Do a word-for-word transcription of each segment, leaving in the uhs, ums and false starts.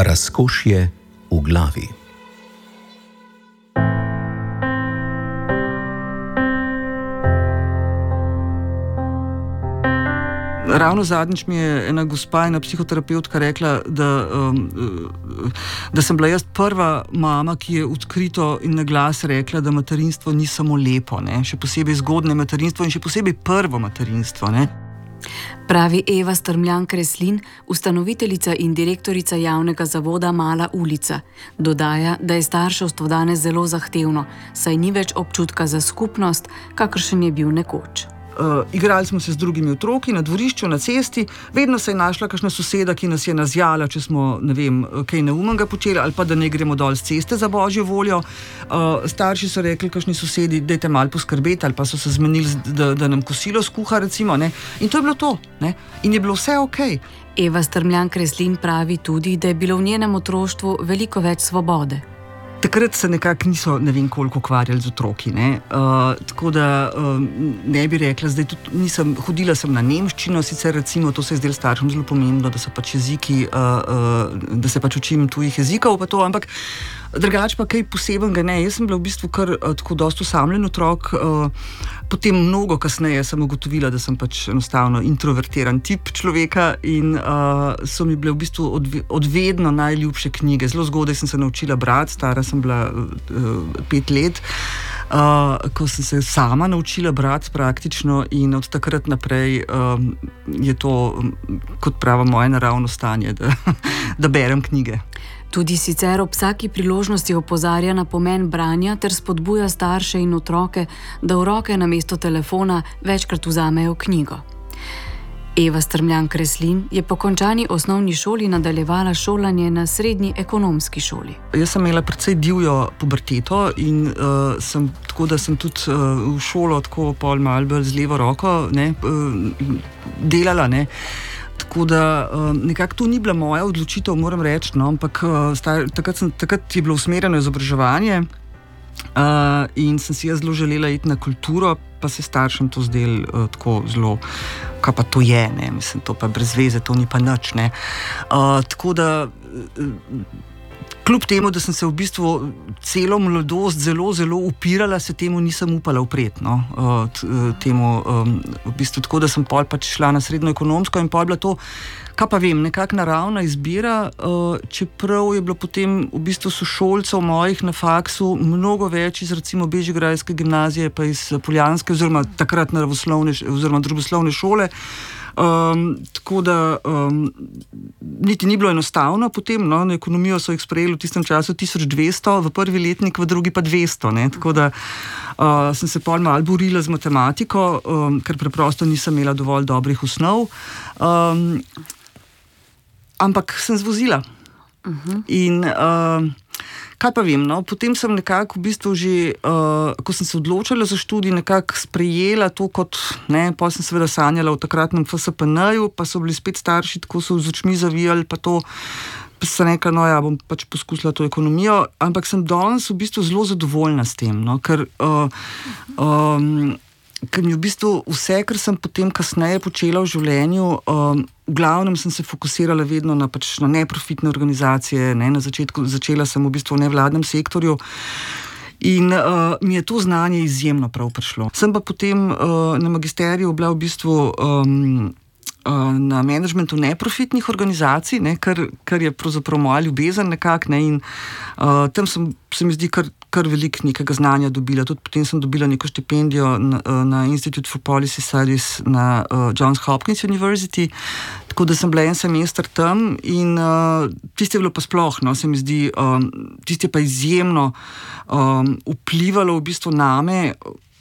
Razkošje v glavi. Ravno zadnjič mi je ena gospa, ena psihoterapeutka rekla, da, um, da sem bila jaz prva mama, ki je odkrito in na glas rekla, da materinstvo ni samo lepo, ne? Še posebej zgodnje materinstvo in še posebej prvo materinstvo. Ne? Pravi Eva Strmljan Kreslin, ustanoviteljica in direktorica javnega zavoda Mala ulica. Dodaja, da je starševstvo danes zelo zahtevno, saj ni več občutka za skupnost, kakršen je bil nekoč. Uh, igrali smo se z drugimi otroki na dvorišču, na cesti, vedno se je našla kakšna soseda, ki nas je nazjala, če smo, ne vem, kaj neumnega počeli, ali pa da ne gremo dol z ceste za božjo voljo. Uh, starši so rekli, kakšni sosedi, dajte malo poskrbeti, ali pa so se zmenili, da, da nam kosilo skuha, recimo, ne. In to je bilo to, ne. In je bilo vse okej. Eva Strmljan Kreslin pravi tudi, da je bilo v njenem otroštvu veliko več svobode. Takrat se nekako niso ne vem koliko ukvarjali z otroki, ne. Uh, tako da uh, ne bi rekla, zdaj tudi nisem, hodila sem na nemščino, sicer recimo to se je zdelo staršem zelo pomembno, da so pač jeziki, uh, uh, da se pač učim tujih jezikov pa to, ampak drugače pa kaj posebenega ne. Jaz sem bila v bistvu kar uh, tako dosti osamljen otrok, uh, potem mnogo kasneje sem ugotovila, da sem pač enostavno introvertiran tip človeka in uh, so mi bile v bistvu od, od vedno najljubše knjige. Zelo zgodaj sem se naučila brati, stara sem bila uh, pet let, uh, ko sem se sama naučila brati praktično in od takrat naprej um, je to, um, kot pravo, moje naravno stanje, da, da berem knjige. Tudi sicer ob vsaki priložnosti opozarja na pomen branja ter spodbuja starše in otroke, da v roke namesto telefona večkrat vzamejo knjigo. Eva Strmljan Kreslin je po končani osnovni šoli nadaljevala šolanje na srednji ekonomski šoli. Jaz sem imela precej divjo puberteto in uh, sem, tako da sem tudi uh, v šolo tako pol malo bolj z levo roko, ne, uh, delala, ne. Tako da uh, nekako to ni bila moja odločitev, moram reči, no, ampak uh, star, takrat, sem, takrat je bilo usmerjeno izobraževanje uh, in sem si jaz zelo želela iti na kulturo, pa se staršem to zdelo uh, tako zelo, kaj pa to je, ne, mislim, to pa brez veze, to ni pa nič, ne. Uh, tako da uh, kljub temu, da sem se v bistvu celo mladost zelo, zelo upirala, se temu nisem upala upreti, no, temu, v bistvu tako, da sem pol pač šla na srednjo ekonomsko in pol bila to, kaj pa vem, nekako naravna izbira, čeprav je bilo potem v bistvu sošolcev mojih na faksu mnogo več iz recimo bežigrajske gimnazije, pa iz poljanske oziroma takrat naravoslovne oziroma družboslovne šole. Um, tako da um, niti ni bilo enostavno potem, no, na ekonomijo so jih sprejeli v tistem času tisoč dvesto, v prvi letnik, v drugi pa dvesto, ne, tako da uh, sem se pol malo borila z matematiko, um, ker preprosto nisem imela dovolj dobrih osnov, um, ampak sem zvozila. Uh-huh. In uh, kaj pa vem, no, potem sem nekako v bistvu že, uh, ko sem se odločila za študij, nekako sprejela to kot, ne, pa sem seveda sanjala v takratnem F S P N-ju, pa so bili spet starši, tako so z očmi zavijali, pa to, pa sem rekla, no ja, bom pač poskusila to ekonomijo, ampak sem danes v bistvu zelo zadovoljna s tem, no, ker uh, um, ker mi v bistvu vse, kar sem potem kasneje počela v življenju, um, v glavnem sem se fokusirala vedno na, pač, na neprofitne organizacije, ne, na začetku začela sem v bistvu v nevladnem sektorju in uh, mi je to znanje izjemno prav prišlo. Sem pa potem uh, na magisteriju bila v bistvu um, uh, na menedžmentu neprofitnih organizacij, ne, kar, kar je pravzaprav moja ljubezen nekako, ne, in uh, tam sem, se mi zdi kar kar veliko nekega znanja dobila. Tudi potem sem dobila neko štipendijo na, na Institute for Policy Studies na uh, Johns Hopkins University, tako da sem bila en semester tam in uh, tisto je bilo pa sploh, no, se mi zdi, um, tisto je pa izjemno um, vplivalo v bistvu name,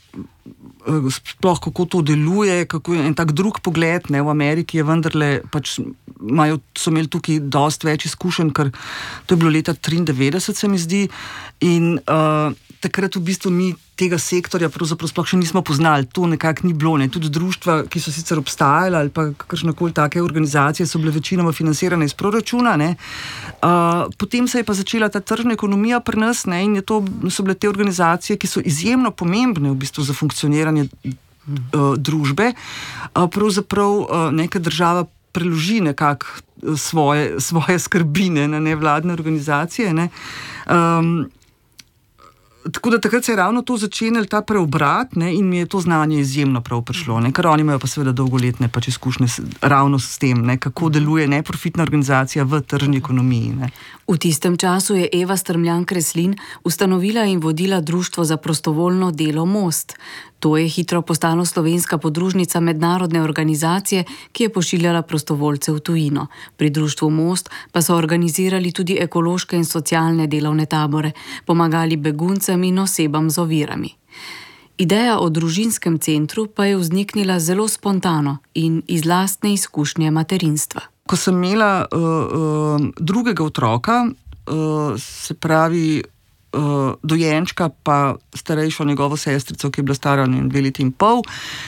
sploh kako to deluje, kako je en tak drug pogled, ne, v Ameriki je vendarle, pač imajo, so imeli tukaj dosti več izkušenj, ker to je bilo leta triindevetdeset, se mi zdi, in uh, takrat v bistvu mi tega sektorja pravzaprav sploh še nismo poznali, to nekako ni bilo, ne, tudi društva, ki so sicer obstajala ali pa kakršnekoli take organizacije so bile večinoma financirane iz proračuna, ne, uh, potem se je pa začela ta tržna ekonomija pri nas, ne, in je to, so bile te organizacije, ki so izjemno pomembne v bistvu za funkcioniranje uh, družbe, uh, pravzaprav uh, neka država preloži nekako svoje, svoje skrbine na nevladne organizacije. Ne. Um, Tako da takrat se je ravno to začenjalo, ta preobrat, ne, in mi je to znanje izjemno prav prišlo, ne, ker oni imajo pa seveda dolgoletne pač izkušnje s, ravno s tem, ne, kako deluje neprofitna organizacija v tržni ekonomiji. Ne. V tistem času je Eva Strmljan Kreslin ustanovila in vodila Društvo za prostovoljno delo Most. To je hitro postalo slovenska podružnica mednarodne organizacije, ki je pošiljala prostovoljce v tujino. Pri društvu Most pa so organizirali tudi ekološke in socialne delovne tabore, pomagali beguncem in osebam z ovirami. Ideja o družinskem centru pa je vzniknila zelo spontano in iz lastne izkušnje materinstva. Ko sem imela uh, uh, drugega otroka, uh, se pravi Uh, dojenčka pa starejšo njegovo sestrico, ki je bila stara dve leti in pol,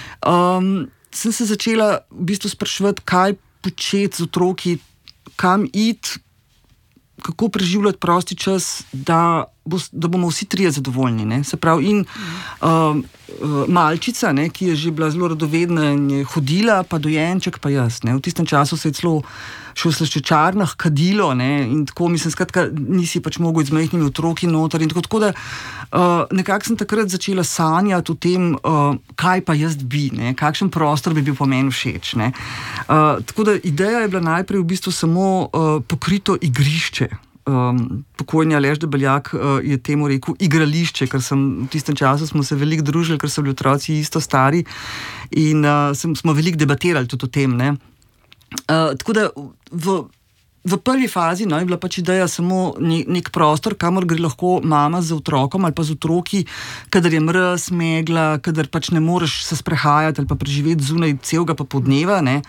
um, sem se začela v bistvu spraševati, kaj početi z otroki, kam iti, kako preživljati prosti čas, da, bo, da bomo vsi trije zadovoljni. Ne? Se pravi, in uh, uh, malčica, ne, ki je že bila zelo radovedna in je hodila, pa dojenček, pa jaz. Ne? V tistem času se je celo še v slaščičarnah kadilo, ne, in tako, mislim, skratka, nisi pač mogel z majhnimi otroki noter in tako, tako da uh, nekako sem takrat začela sanjati o tem, uh, kaj pa jaz bi, ne, kakšen prostor bi bil po meni všeč, ne. Uh, tako da ideja je bila najprej v bistvu samo uh, pokrito igrišče. Um, pokojni Aleš Debeljak uh, je temu rekel igrališče, ker sem v tistem času smo se veliko družili, ker so bili otroci isto stari in uh, sem, smo veliko debatirali tudi o tem, ne. Uh, tako da v, v prvi fazi no, je bila pač ideja samo ne, nek prostor, kamor gre lahko mama z otrokom ali pa z otroki, kadar je mraz, megla, kadar pač ne moreš se sprehajati ali pa preživeti zunaj celega pa podneva. Ne.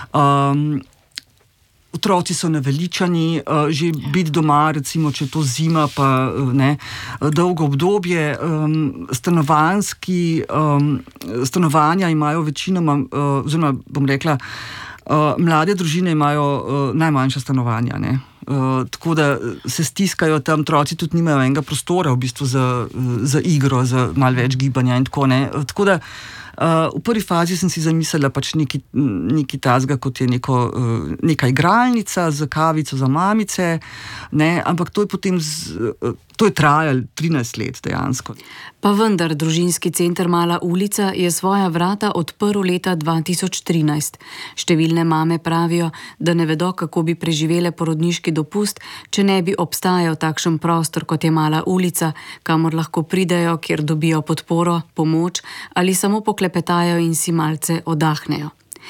Um, otroci so naveličani, uh, že biti doma, recimo, če je to zima, pa ne, dolgo obdobje. Um, stanovanjski, um, stanovanja imajo večinoma, uh, oziroma bom rekla, Uh, mlade družine imajo uh, najmanjša stanovanja, ne. Uh, tako da se stiskajo tam, otroci tudi nimajo enega prostora v bistvu za, za igro, za malo več gibanja in tako, ne. Tako da uh, v prvi fazi sem si zamislila pač neki, neki tazga, kot je neko, uh, neka igralnica z kavico za mamice, ne, ampak to je potem z, uh, to je trajalo trinajst let dejansko. Pa vendar, družinski center Mala ulica je svoja vrata odprl leta dva tisoč trinajst. Številne mame pravijo, da ne vedo, kako bi preživele porodniški dopust, če ne bi obstajal takšen prostor, kot je Mala ulica, kamor lahko pridejo, kjer dobijo podporo, pomoč ali samo poklepetajo in si malce oddahnejo.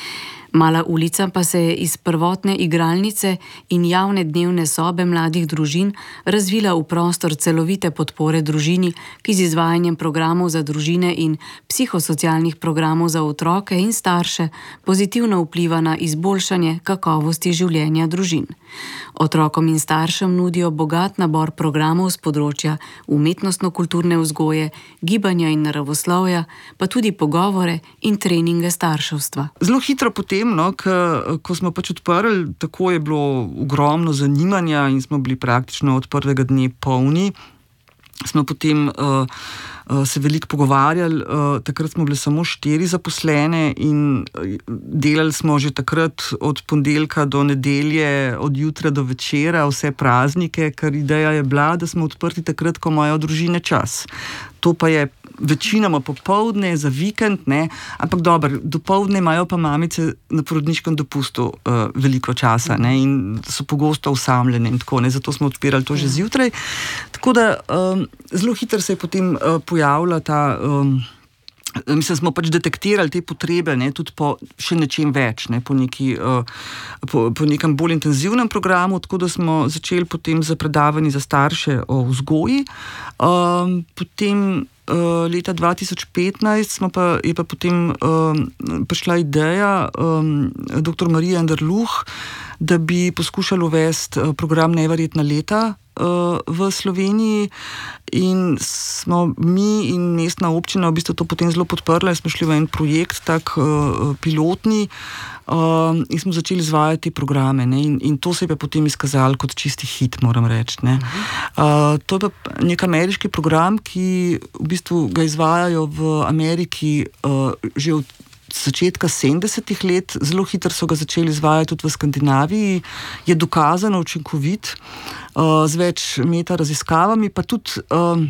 Mala ulica pa se je iz prvotne igralnice in javne dnevne sobe mladih družin razvila v prostor celovite podpore družini, ki z izvajanjem programov za družine in psihosocialnih programov za otroke in starše pozitivno vpliva na izboljšanje kakovosti življenja družin. Otrokom in staršem nudijo bogat nabor programov z področja umetnostno-kulturne vzgoje, gibanja in naravoslovja, pa tudi pogovore in treninge starševstva. Zelo hitro potem, no, k, ko smo pač odprli, tako je bilo ogromno zanimanja in smo bili praktično od prvega dne polni. Smo potem uh, uh, se veliko pogovarjali, uh, takrat smo bili samo štiri zaposlene in delali smo že takrat od ponedeljka do nedelje, od jutra do večera, vse praznike, ker ideja je bila, da smo odprti takrat, ko imajo družine čas. To pa je večinoma popoldne, za vikend, ne, ampak dobro, dopoldne imajo pa mamice na porodniškem dopustu uh, veliko časa, ne, in so pogosto osamljene in tako, ne, zato smo odpirali to že zjutraj. Tako da um, zelo hitro se je potem uh, pojavila ta, um, mislim, smo pač detektirali te potrebe, ne, tudi po še nečem več, ne, po, neki, uh, po, po nekem bolj intenzivnem programu, tako da smo začeli potem za predavanje za starše o vzgoji. Um, potem uh, leta dva tisoč petnajst smo pa, je pa potem um, prišla ideja um, doktor Marije Anderluh, da bi poskušali uvesti program Neverjetna leta uh, v Sloveniji in smo mi in mestna občina v bistvu to potem zelo podprla in smo šli v en projekt, tak uh, pilotni, uh, in smo začeli izvajati te programe, ne, in, in to se je pa potem izkazalo kot čisti hit, moram reči, ne. Uh, to je pa nek ameriški program, ki v bistvu ga izvajajo v Ameriki uh, že od začetka sedemdesetih let, zelo hitro so ga začeli izvajati tudi v Skandinaviji, je dokazano učinkovit, uh, z več meta raziskavami, pa tudi um,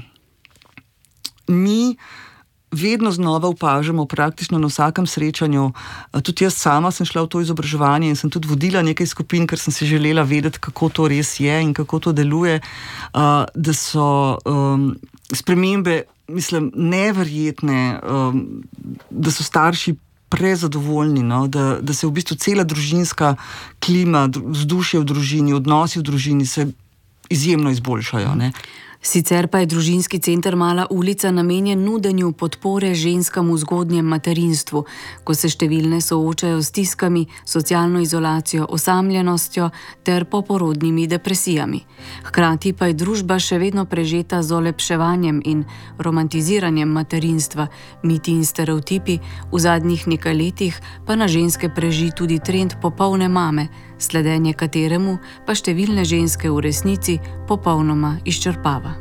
mi vedno znova opažamo praktično na vsakem srečanju. Tudi jaz sama sem šla v to izobraževanje in sem tudi vodila nekaj skupin, ker sem si želela vedeti, kako to res je in kako to deluje, da so um, spremembe, mislim, neverjetne, um, da so starši prezadovoljni, no? da, da se v bistvu cela družinska klima, vzdušje v družini, odnosi v družini se izjemno izboljšajo, ne? Sicer pa je družinski center Mala ulica namenjen nudenju podpore ženskam v zgodnjem materinstvu, ko se številne soočajo s stiskami, socialno izolacijo, osamljenostjo ter poporodnimi depresijami. Hkrati pa je družba še vedno prežeta z olepševanjem in romantiziranjem materinstva, miti in stereotipi, v zadnjih nekaj letih pa na ženske preži tudi trend popolne mame, sledenje kateremu pa številne ženske v resnici popolnoma izčrpava.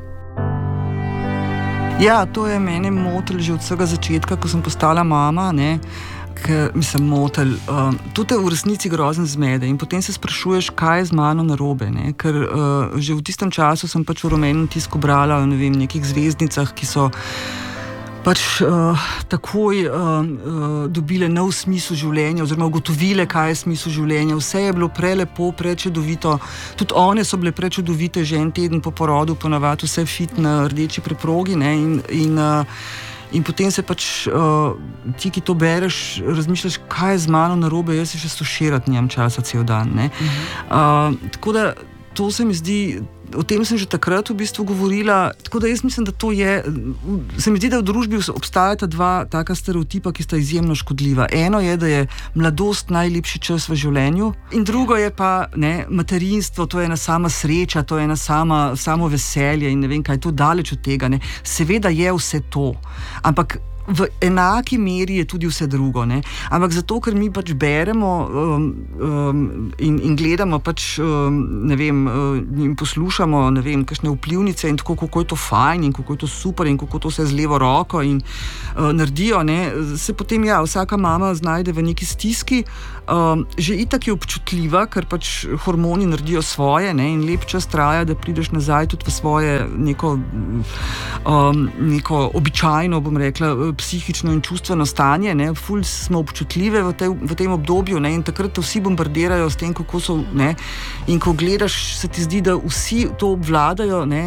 Ja, to je mene motil že od vsega začetka, ko sem postala mama, ne, ker mislim motil. Uh, to te v resnici grozen zmede in potem se sprašuješ, kaj je z mano narobe, ne, ker uh, že v tistem času sem pač v rumenem tisku brala, ne vem, nekih zvezdnicah, ki so pač uh, takoj uh, uh, dobile nov smisel življenja oziroma ugotovile, kaj je smisel življenja. Vse je bilo prelepo, prečudovito. Tudi one so bile prečudovite že en teden po porodu, ponavadi vse fit na rdeči preprogi, ne, in, in, uh, in potem se pač uh, ti, ki to bereš, razmišljaš, kaj je z mano narobe, jaz se še stuširati nimam časa cel dan, ne. Uh, tako da to se mi zdi, o tem sem že takrat v bistvu govorila, tako da jaz mislim, da to je, se mi zdi, da v družbi obstajata dva taka stereotipa, ki sta izjemno škodljiva. Eno je, da je mladost najlepši čas v življenju in drugo je pa, ne, materinstvo, to je ena sama sreča, to je ena sama, samo veselje in ne vem kaj, to daleč od tega, ne. Seveda je vse to, ampak v enaki meri je tudi vse drugo, ne. Ampak zato, ker mi pač beremo um, um, in, in gledamo pač, um, ne vem, uh, in poslušamo, ne vem, kakšne vplivnice in tako, kako je to fajn in kako je to super in kako to se z levo roko in uh, naredijo, ne, se potem, ja, vsaka mama znajde v neki stiski, um, že itak je občutljiva, ker pač hormoni naredijo svoje, ne, in lep čas traja, da prideš nazaj tudi v svoje neko, um, neko običajno, bom rekla, psihično in čustveno stanje, ne, ful smo občutljive v, te, v tem obdobju, ne, in takrat te vsi bombardirajo s tem, kako so, ne, in ko gledaš, se ti zdi, da vsi to obvladajo, ne,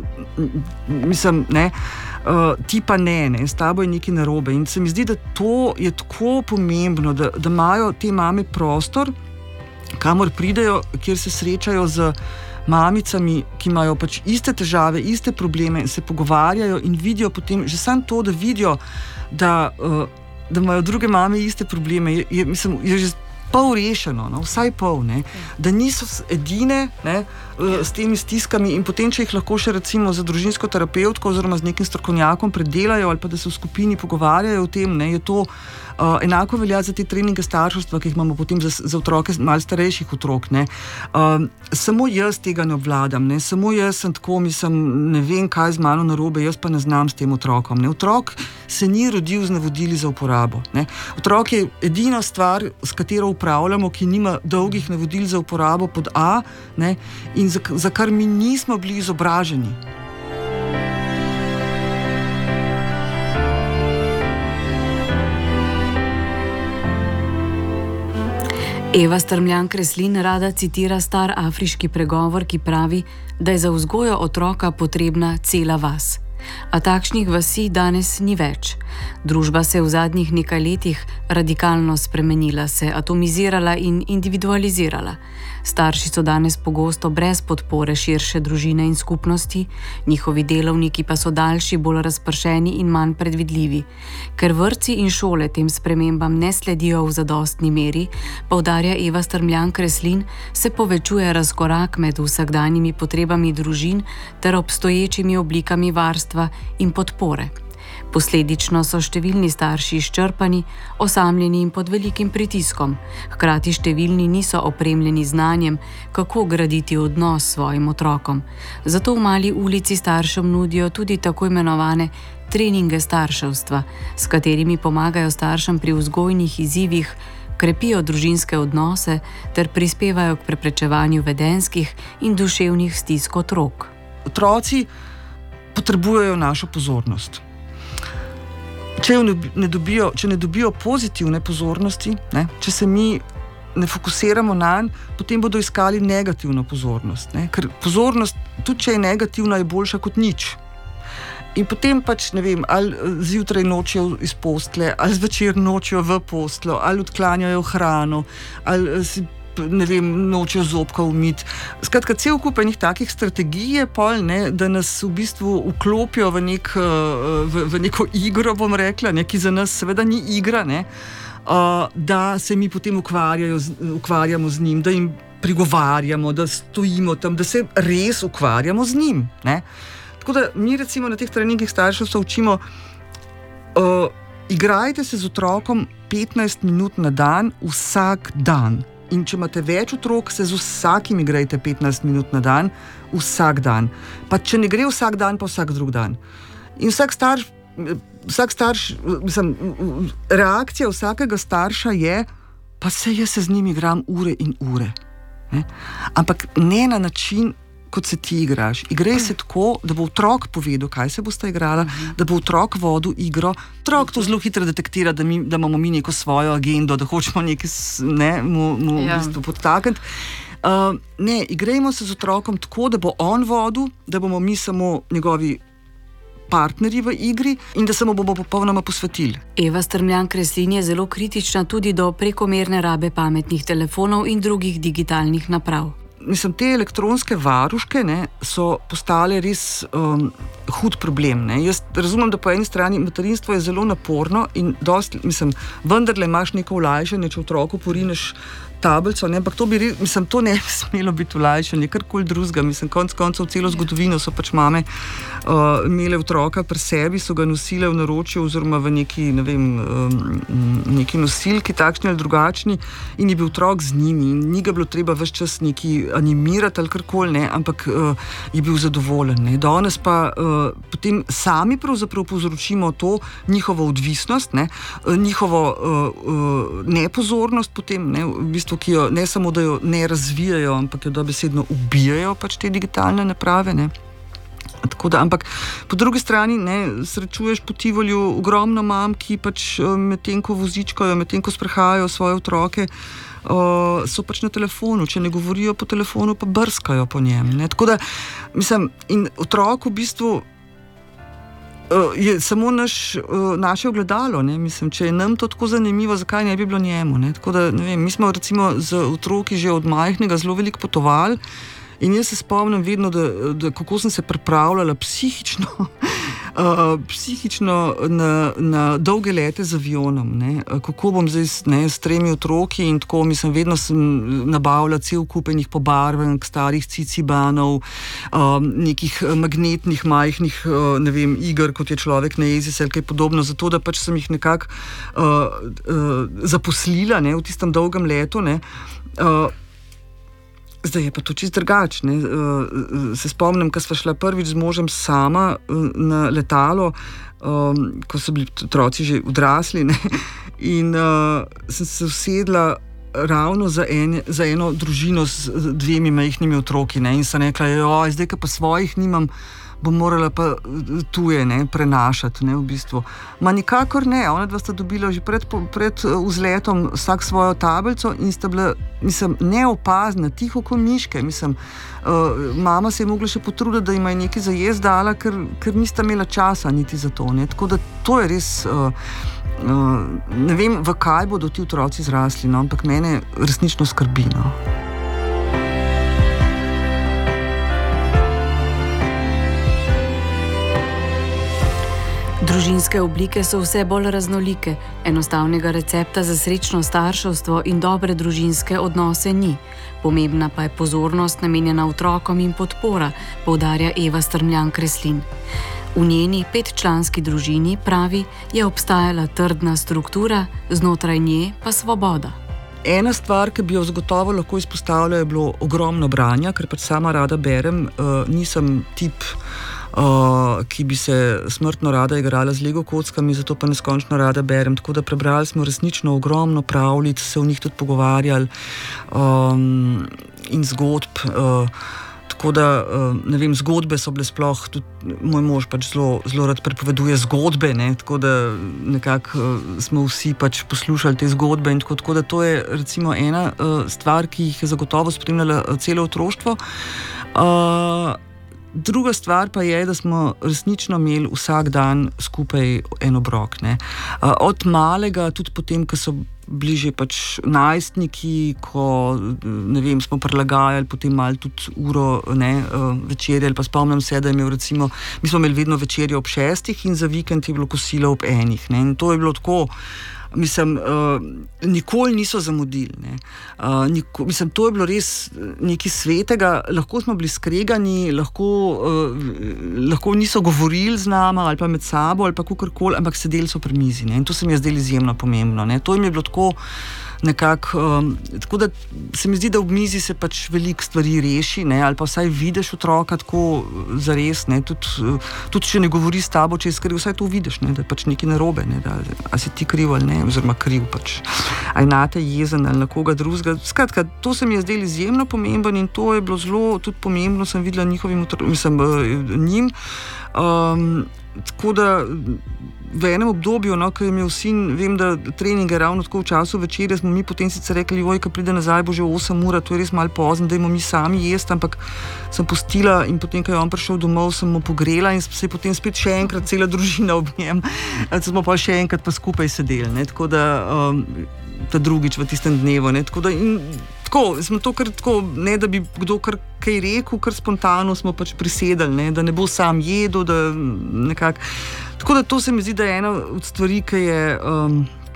mislim, ne, uh, ti pa ne, ne, s tabo je nekaj narobe in se mi zdi, da to je tako pomembno, da, da imajo te mame prostor, kamor pridejo, kjer se srečajo z mamicami, ki imajo pač iste težave, iste probleme, se pogovarjajo in vidijo potem, že samo to, da vidijo, da, uh, da imajo druge mame iste probleme, je, je, mislim, je že pol rešeno, no, vsaj pol, ne, da niso edine, ne, s temi stiskami in potem, če jih lahko še recimo za družinsko terapevtko oziroma z nekim strokovnjakom predelajo ali pa da se v skupini pogovarjajo o tem, ne, je to uh, enako velja za te treninge starševstva, ki jih imamo potem za, za otroke, malo starejših otrok, ne. Uh, samo jaz tega ne obvladam, ne, samo jaz sem tako, mislim, ne vem, kaj z mano narobe, jaz pa ne znam s tem otrokom, ne. Otrok se ni rodil z navodili za uporabo, ne. Otrok je edina stvar, s katero upravljamo, ki nima dolgih navodil za uporabo pod A, ne, in za, za kar mi nismo bili izobraženi. Eva Strmljan-Kreslin rada citira star afriški pregovor, ki pravi, da je za vzgojo otroka potrebna cela vas. A takšnih vasi danes ni več. Družba se je v zadnjih nekaj letih radikalno spremenila, se atomizirala in individualizirala. Starši so danes pogosto brez podpore širše družine in skupnosti, njihovi delovniki pa so daljši, bolj razpršeni in manj predvidljivi. Ker vrtci in šole tem spremembam ne sledijo v zadostni meri, poudarja Eva Strmljan-Kreslin, se povečuje razkorak med vsakdanjimi potrebami družin ter obstoječimi oblikami varstva in podpore. Posledično so številni starši izčrpani, osamljeni in pod velikim pritiskom, hkrati številni niso opremljeni znanjem, kako graditi odnos s svojim otrokom. Zato v Mali ulici staršem nudijo tudi tako imenovane treninge starševstva, s katerimi pomagajo staršem pri vzgojnih izzivih, krepijo družinske odnose ter prispevajo k preprečevanju vedenjskih in duševnih stisk otrok. Otroci potrebujejo našo pozornost. Če ne dobijo, če ne dobijo pozitivne pozornosti, ne, če se mi ne fokusiramo nanj, potem bodo iskali negativno pozornost. Ne, ker pozornost, tudi če je negativna, je boljša kot nič. In potem pač, ne vem, ali zjutraj nočijo iz postelje, ali zvečer nočijo v posteljo, ali odklanjajo hrano, ali si, ne vem, nočijo zobka umiti. Skratka, cel kup enih takih strategij je pol, ne, da nas v bistvu vklopijo v, nek, v, v neko igro, bom rekla, ne, ki za nas seveda ni igra, ne, da se mi potem ukvarjajo, ukvarjamo z njim, da jim prigovarjamo, da stojimo tam, da se res ukvarjamo z njim. Ne. Tako da mi recimo na teh treningih starševstva učimo, uh, igrajte se z otrokom petnajst minut na dan, vsak dan. In če imate več otrok, se z vsakim igrajte petnajst minut na dan, vsak dan. Pa če ne gre vsak dan, pa vsak drug dan. In vsak starš, vsak starš, mislim, reakcija vsakega starša je, pa se jaz se z njim igram ure in ure. Ne? Ampak ne na način, kot se ti igraš. Igraj se tako, da bo otrok povedal, kaj se bosta igrala, da bo otrok vodil igro. Otrok to zelo hitro detektira, da, mi, da imamo mi neko svojo agendo, da hočemo nekaj ne, mu, mu ja. v bistvu podtakniti. Uh, ne, igrajmo se z otrokom tako, da bo on vodil, da bomo mi samo njegovi partnerji v igri in da se mu bomo popolnoma posvetili. Eva Strmljan-Kreslin je zelo kritična tudi do prekomerne rabe pametnih telefonov in drugih digitalnih naprav. Mislim, te elektronske varuške, ne, so postale res um, hud problem. Ne. Jaz razumem, da po eni strani materinstvo je zelo naporno in dost, mislim, vendarle imaš neko olajšanje, če otroku porineš tablico, ne, ampak to bi, mislim, to ne bi smelo biti olajšanje, karkoli drugega. Mislim, konc koncev celo zgodovino so pač mame uh, imele otroka pri sebi, so ga nosile v naročju oziroma v neki, ne vem, um, neki nosilki, takšni ali drugačni, in je bil otrok z njimi in ni ga bilo treba ves čas neki animirati ali karkoli, ne, ampak uh, je bil zadovoljen. Ne. Danes pa uh, potem sami pravzaprav povzročimo to njihovo odvisnost, ne, njihovo uh, uh, nepozornost potem, ne, v bistvu, ki jo ne samo, da jo ne razvijajo, ampak jo dobesedno ubijajo pač te digitalne naprave, ne. Tako da, ampak po drugi strani, ne, srečuješ po Tivoliju ogromno mam, ki pač medtem ko vozičkajo, medtem ko sprehajajo svoje otroke, uh, so pač na telefonu, če ne govorijo po telefonu, pa brskajo po njem, ne. Tako da, mislim, in otrok v bistvu je samo naš, naše ogledalo, ne, mislim, če je nam to tako zanimivo, zakaj ne bi bilo njemu, ne, tako da, ne vem, mi smo recimo z otroki že od majhnega zelo veliko potovali in jaz se spomnim vedno, da, da kako sem se pripravljala psihično, uh, psihično na, na dolge lete z avionom, ne, kako bom zdaj ne, s tremi otroki in tako, mislim, vedno sem nabavila cel kup enih pobarvank, starih cicibanov, um, nekih magnetnih, majhnih, uh, ne vem, iger, kot je Človek na jezi, ali kaj podobno, zato da pač sem jih nekako uh, uh, zaposlila, ne, v tistem dolgem letu, ne, uh, Zdaj je pa to čisto drugače. Se spomnim, ko sva šla prvič z možem sama na letalo, um, ko so bili otroci že odrasli, ne? In uh, sem se usedla ravno za, en, za eno družino z dvemi majhnimi otroki, ne? In sem rekla, joj, zdaj, ko pa svojih nimam, bom morala pa tuje, ne, prenašati, ne, v bistvu. Ma nikakor ne, ona dva sta dobila že pred, pred vzletom vsak svojo tablico in sta bila, mislim, neopazna, tiho kot miške, mislim, uh, mama se je mogla še potruditi, da ima nekaj za jesti dala, ker, ker nista imela časa niti za to, ne, tako da to je res, uh, uh, ne vem, v kaj bodo ti otroci zrasli, no, ampak mene resnično skrbi, no. Družinske oblike so vse bolj raznolike, enostavnega recepta za srečno starševstvo in dobre družinske odnose ni. Pomembna pa je pozornost namenjena otrokom in podpora, poudarja Eva Strmljan-Kreslin. V njeni petčlanski družini, pravi, je obstajala trdna struktura, znotraj nje pa svoboda. ena stvar, ki bi jo zagotovo lahko izpostavila, je bilo ogromno branja, ker pač sama rada berem. Uh, nisem tip, uh, ki bi se smrtno rada igrala z Lego kockami, zato pa neskončno rada berem. Tako da prebrali smo resnično ogromno pravljic, se v njih tudi pogovarjali um, in zgodb. Uh, Tako da, ne vem, zgodbe so bile sploh, tudi moj mož pač zelo, zelo rad prepoveduje zgodbe, ne, tako da nekako smo vsi pač poslušali te zgodbe in tako, tako da to je recimo ena stvar, ki jih je zagotovo spremljala celo otroštvo. Uh, Druga stvar pa je, da smo resnično imeli vsak dan skupaj en obrok. Ne. Od malega, tudi potem, ko so bili že pač najstniki, ko ne vem, smo prilagajali potem malo tudi uro ne, večerje, ali pa spomnim se, da je imel recimo, mi smo imeli vedno večerjo ob šestih in za vikend je bilo kosilo ob enih. Ne. In to je bilo tako, mislim, uh, nikoli niso zamudili. Ne. Uh, niko, mislim, to je bilo res nekaj svetega, lahko smo bili skregani, lahko, uh, lahko niso govorili z nama ali pa med sabo ali pa kakorkoli, ampak sedeli so pri mizi. Ne. In to se mi je zdelo izjemno pomembno. Ne. To jim je bilo tako nekako, um, tako da se mi zdi, da ob mizi se pač veliko stvari reši, ne, ali pa vsaj vidiš otroka tako zares, ne, tudi, tudi če ne govori s tabo, če je skrev, vsaj to vidiš, ne, da je pač nekaj narobe, ne, da, a si ti kriv ali ne, oziroma kriv pač, a je nate jezen ali na koga drugega. Skratka, to se mi je zdelo izjemno pomembno in to je bilo zelo tudi pomembno, sem videla njihovim otrokom, mislim, njim. Um, tako da v enem obdobju, no, ko je imel sin, vem, da treninge ravno tako v času večerja, smo mi potem sicer rekli, oj, ko pride nazaj, bo že osem ura, to je res malo pozno, dajmo mi sami jesti, ampak sem pustila in potem, ko je on prišel domov, sem mu pogrela in se je potem spet še enkrat cela družina ob njem, smo pa še enkrat pa skupaj sedeli, ne, tako da um, ta drugič v tistem dnevu, ne, tako da in tako, smo to kar tako, ne da bi kdo kar kaj rekel, kar spontano smo pač prisedali, ne, da ne bo sam jedel, da nekako. Tako da to se mi zdi, da je ena od stvari, ki je um,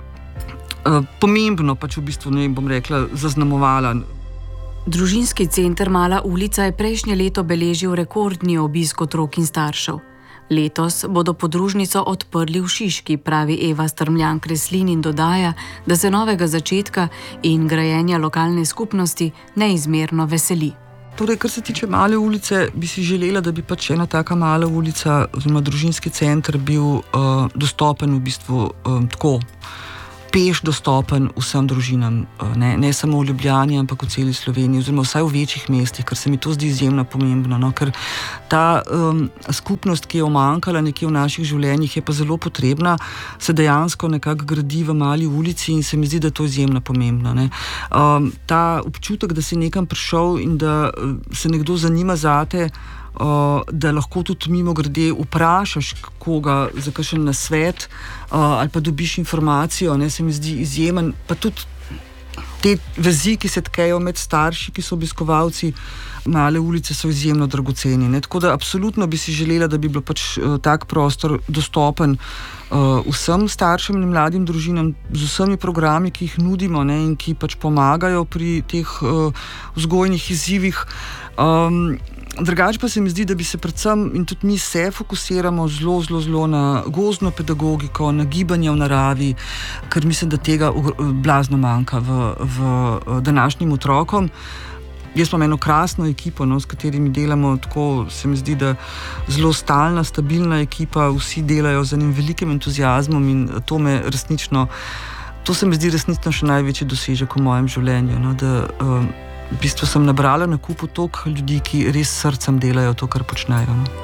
uh, pomembno pač v bistvu, ne bom rekla, zaznamovala. Družinski center Mala ulica je prejšnje leto beležil rekordni obisk otrok in staršev. Letos bodo podružnico odprli v Šiški, pravi Eva Strmljan Kreslin in dodaja, da se novega začetka in grajenja lokalne skupnosti neizmerno veseli. Torej, kar se tiče Male ulice, bi si želela, da bi pač ena taka mala ulica oziroma družinski center bil uh, dostopen v bistvu um, tako peš dostopen vsem družinam, ne, ne samo v Ljubljani, ampak v celi Sloveniji, oziroma vsaj v večjih mestih, ker se mi to zdi izjemno pomembno, no, ker ta um, skupnost, ki je omankala nekje v naših življenjih, je pa zelo potrebna, se dejansko nekako gradi v Mali ulici in se mi zdi, da je to izjemno pomembno. Ne. Um, ta občutek, da si nekam prišel in da se nekdo zanima zate, Uh, da lahko tudi mimo grede vprašaš koga za kakšen nasvet uh, ali pa dobiš informacijo, ne, se mi zdi izjemen, pa tudi te vezi, ki se tkejo med starši, ki so obiskovalci Male ulice, so izjemno dragoceni, ne, tako da absolutno bi si želela, da bi bil pač uh, tak prostor dostopen uh, vsem staršem in mladim družinam z vsemi programi, ki jih nudimo, ne, in ki pač pomagajo pri teh uh, vzgojnih izzivih. Um, Drugače pa se mi zdi, da bi se predvsem, in tudi mi se fokusiramo zelo, zelo, zelo na gozdno pedagogiko, na gibanje v naravi, ker mislim, da tega blazno manjka v, v današnjim otrokom. Jaz imam eno krasno ekipo, no, s katerimi delamo, tako se mi zdi, da zelo stalna, stabilna ekipa, vsi delajo z enim velikim entuziazmom in to me resnično, to se mi zdi resnično še največji dosežek v mojem življenju, no, da um, v bistvu sem nabrala na kupu toliko ljudi, ki res srcem delajo to, kar počnejo. No.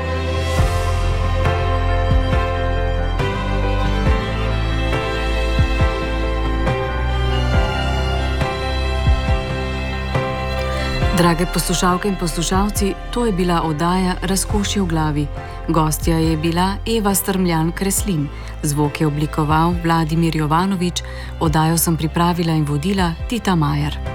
Drage poslušalke in poslušalci, to je bila oddaja Razkošje v glavi. Gostja je bila Eva Strmljan Kreslin, zvok je oblikoval Vladimir Jovanovič, oddajo sem pripravila in vodila Tita Majer.